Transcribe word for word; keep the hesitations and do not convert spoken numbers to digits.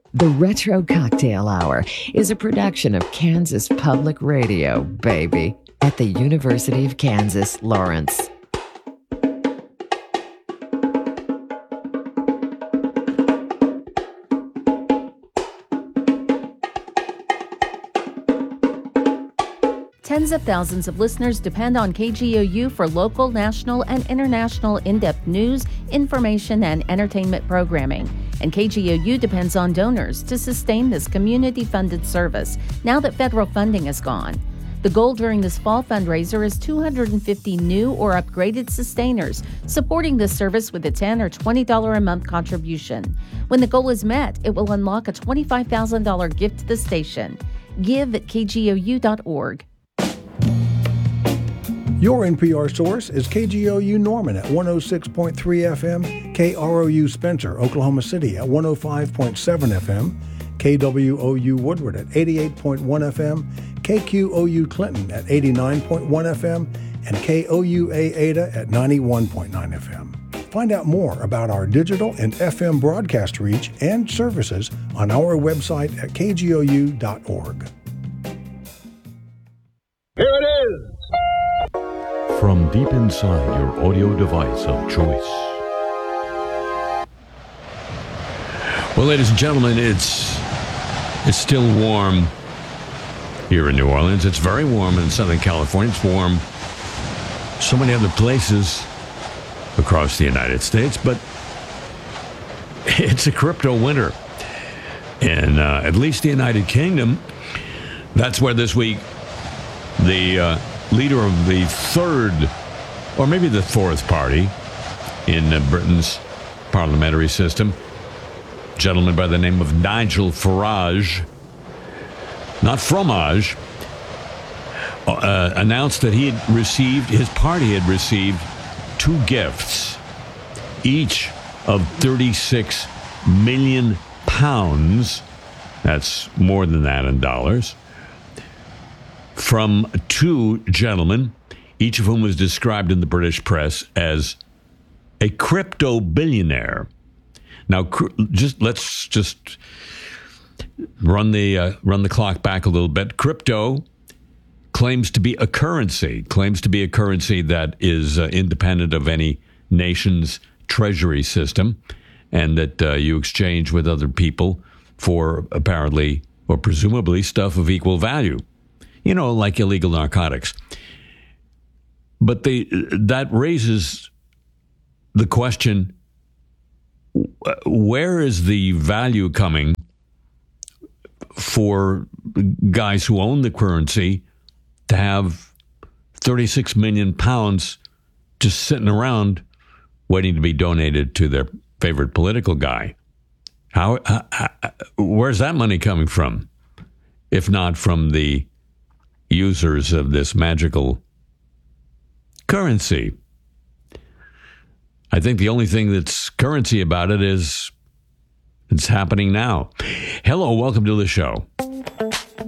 The Retro Cocktail Hour is a production of Kansas Public Radio, baby, at the University of Kansas, Lawrence. Tens of thousands of listeners depend on K G O U for local, national, and international in-depth news, information, and entertainment programming. And K G O U depends on donors to sustain this community-funded service now that federal funding is gone. The goal during this fall fundraiser is two hundred fifty new or upgraded sustainers supporting this service with a ten dollars or twenty dollars a month contribution. When the goal is met, it will unlock a twenty-five thousand dollars gift to the station. Give at k g o u dot org. Your N P R source is K G O U Norman at one oh six point three F M, K R O U Spencer, Oklahoma City at one oh five point seven F M, K W O U Woodward at eighty-eight point one F M, K Q O U Clinton at eighty-nine point one F M, and K O U A Ada at ninety-one point nine F M. Find out more about our digital and F M broadcast reach and services on our website at k g o u dot org. Here it is! From deep inside your audio device of choice. Well, ladies and gentlemen, it's it's still warm here in New Orleans. It's very warm in Southern California. It's warm so many other places across the United States, but it's a crypto winter. In uh, at least the United Kingdom, that's where this week the uh, leader of the third, or maybe the fourth party in uh, Britain's parliamentary system, a gentleman by the name of Nigel Farage, not Fromage, uh, announced that he had received, his party had received two gifts, each of thirty-six million pounds, that's more than that in dollars, from two gentlemen, each of whom was described in the British press as a crypto billionaire. Now, just let's just run the uh, run the clock back a little bit. Crypto claims to be a currency, claims to be a currency that is uh, independent of any nation's treasury system, and that uh, you exchange with other people for apparently or presumably stuff of equal value. You know, like illegal narcotics. But they, that raises the question, where is the value coming for guys who own the currency to have thirty-six million pounds just sitting around waiting to be donated to their favorite political guy? How, how, how where's that money coming from, if not from the users of this magical currency? I think the only thing that's currency about it is it's happening now. Hello, welcome to the show.